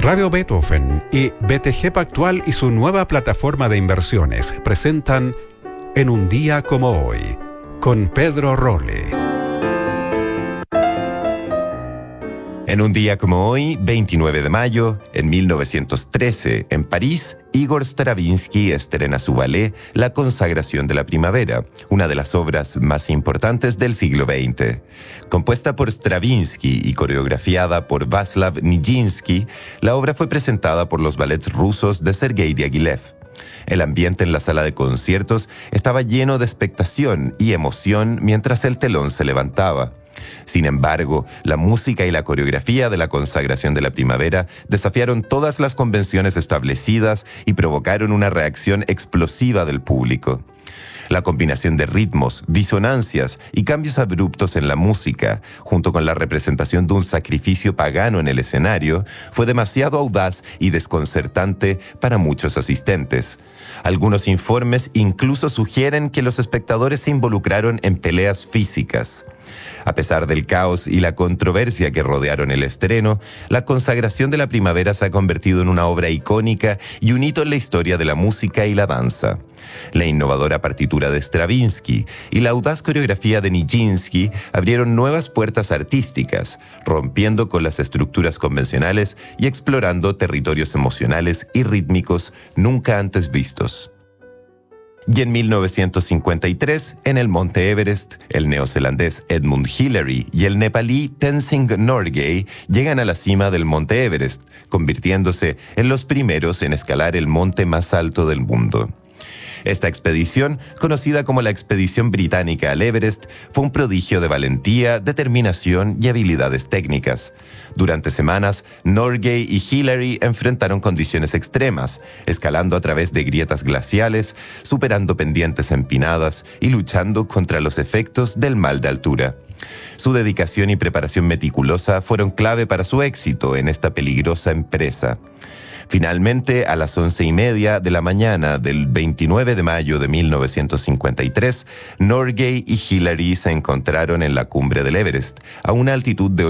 Radio Beethoven y BTG Pactual y su nueva plataforma de inversiones presentan En un día como hoy, con Pedro Rolle. En un día como hoy, 29 de mayo, en 1913, en París, Igor Stravinsky estrena su ballet La Consagración de la Primavera, una de las obras más importantes del siglo XX. Compuesta por Stravinsky y coreografiada por Václav Nijinsky, la obra fue presentada por los ballets rusos de Sergei Diaghilev. El ambiente en la sala de conciertos estaba lleno de expectación y emoción mientras el telón se levantaba. Sin embargo, la música y la coreografía de La Consagración de la Primavera desafiaron todas las convenciones establecidas y provocaron una reacción explosiva del público. La combinación de ritmos, disonancias y cambios abruptos en la música, junto con la representación de un sacrificio pagano en el escenario, fue demasiado audaz y desconcertante para muchos asistentes. Algunos informes incluso sugieren que los espectadores se involucraron en peleas físicas. A pesar del caos y la controversia que rodearon el estreno, La Consagración de la Primavera se ha convertido en una obra icónica y un hito en la historia de la música y la danza. La innovadora partitura de Stravinsky y la audaz coreografía de Nijinsky abrieron nuevas puertas artísticas, rompiendo con las estructuras convencionales y explorando territorios emocionales y rítmicos nunca antes vistos. Y en 1953, en el Monte Everest, el neozelandés Edmund Hillary y el nepalí Tenzing Norgay llegan a la cima del Monte Everest, convirtiéndose en los primeros en escalar el monte más alto del mundo. Esta expedición, conocida como la Expedición Británica al Everest, fue un prodigio de valentía, determinación y habilidades técnicas. Durante semanas, Norgay y Hillary enfrentaron condiciones extremas, escalando a través de grietas glaciales, superando pendientes empinadas y luchando contra los efectos del mal de altura. Su dedicación y preparación meticulosa fueron clave para su éxito en esta peligrosa empresa. Finalmente, a las 11:30 de la mañana del 29 de mayo de 1953, Norgay y Hillary se encontraron en la cumbre del Everest, a una altitud de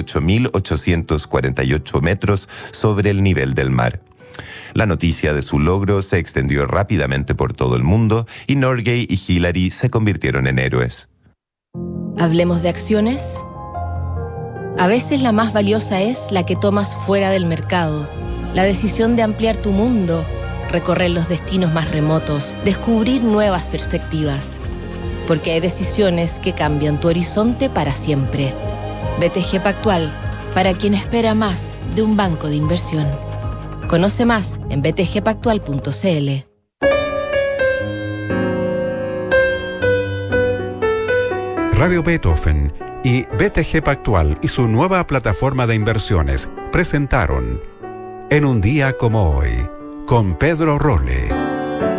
8.848 metros sobre el nivel del mar. La noticia de su logro se extendió rápidamente por todo el mundo y Norgay y Hillary se convirtieron en héroes. ¿Hablemos de acciones? A veces la más valiosa es la que tomas fuera del mercado. La decisión de ampliar tu mundo, recorrer los destinos más remotos, descubrir nuevas perspectivas. Porque hay decisiones que cambian tu horizonte para siempre. BTG Pactual, para quien espera más de un banco de inversión. Conoce más en btgpactual.cl. Radio Beethoven y BTG Pactual y su nueva plataforma de inversiones presentaron En un día como hoy, con Pedro Rolle.